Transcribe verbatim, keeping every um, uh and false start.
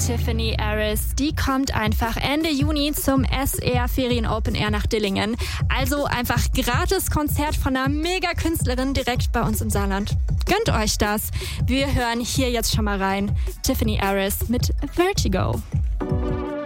Tiffany Aris, die kommt einfach Ende Juni zum S R Ferien Open Air nach Dillingen. Also einfach gratis Konzert von einer Mega-Künstlerin direkt bei uns im Saarland. Gönnt euch das. Wir hören hier jetzt schon mal rein. Tiffany Aris mit Vertigo.